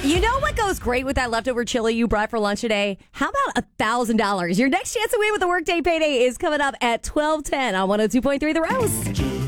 You know what goes great with that leftover chili you brought for lunch today? How about $1,000? Your next chance to win with the Workday Payday is coming up at 12:10 on 102.3 The Roast.